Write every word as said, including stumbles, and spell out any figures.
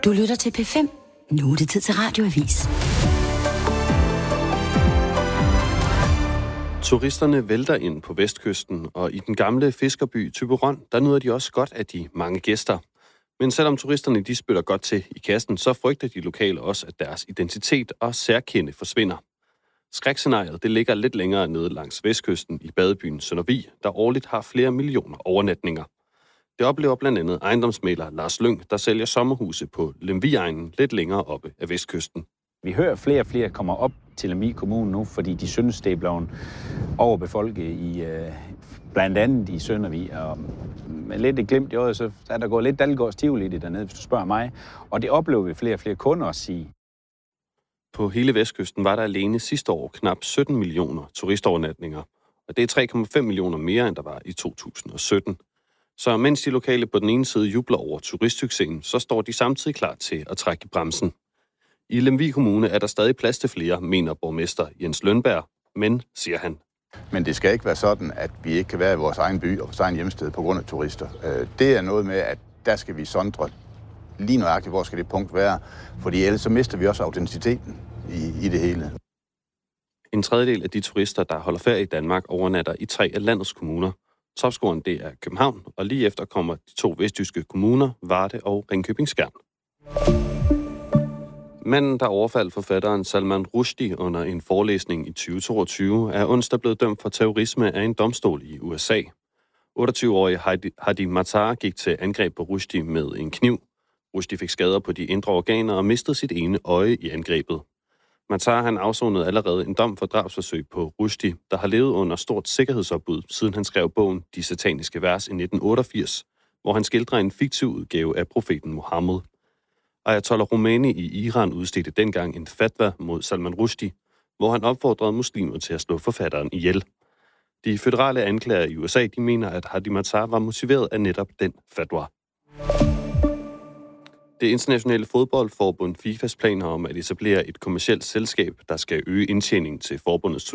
Du lytter til P fem. Nu er det tid til Radioavis. Turisterne vælter ind på vestkysten, og i den gamle fiskerby Thyborøn, der nyder de også godt af de mange gæster. Men selvom turisterne de spytter godt til i kassen, så frygter de lokale også, at deres identitet og særkende forsvinder. Skrækscenariet det ligger lidt længere nede langs vestkysten i badebyen Søndervig, der årligt har flere millioner overnatninger. Det oplever blandt andet ejendomsmægler Lars Lyng, der sælger sommerhuse på Lemvig-egnen lidt længere oppe af vestkysten. Vi hører flere og flere kommer op til Lemvig Kommune nu, fordi de synes, det er blevet overbefolket i øh, blandt andet i Søndervig. Og med lidt et glimt i øjet, så er der gået lidt Dalgårds Tivoli i det dernede, hvis du spørger mig. Og det oplever vi flere og flere kunder at sige. På hele vestkysten var der alene sidste år knap sytten millioner turistovernatninger, og det er tre komma fem millioner mere, end der var i to tusind og sytten. Så mens de lokale på den ene side jubler over turistsuccesen, så står de samtidig klar til at trække i bremsen. I Lemvig Kommune er der stadig plads til flere, mener borgmester Jens Lønberg, men, siger han. Men det skal ikke være sådan, at vi ikke kan være i vores egen by og vores egen hjemsted på grund af turister. Det er noget med, at der skal vi sondre lige nøjagtigt, hvor skal det punkt være, fordi ellers så mister vi også autenticiteten i, i det hele. En tredjedel af de turister, der holder ferie i Danmark, overnatter i tre af landets kommuner. Topscoren det er København, og lige efter kommer de to vestjyske kommuner, Varde og Ringkøbing-Skjern. Manden, der overfaldt forfatteren Salman Rushdie under en forelæsning i tyve toogtyve, er onsdag blevet dømt for terrorisme af en domstol i U S A. otteogtyve-årige Hadi Matar gik til angreb på Rushdie med en kniv. Rushdie fik skader på de indre organer og mistede sit ene øje i angrebet. Matar han afsonede allerede en dom for drabsforsøg på Rushdie, der har levet under stort sikkerhedsopbud, siden han skrev bogen De Sataniske Vers i nitten otteogfirs, hvor han skildrer en fiktiv udgave af profeten Muhammed. Ayatollah Khomeini i Iran udstedte dengang en fatwa mod Salman Rushdie, hvor han opfordrede muslimer til at slå forfatteren ihjel. De føderale anklager i U S A de mener, at Hadi Matar var motiveret af netop den fatwa. Det internationale fodboldforbund FIFAs planer om at etablere et kommercielt selskab, der skal øge indtjeningen til forbundets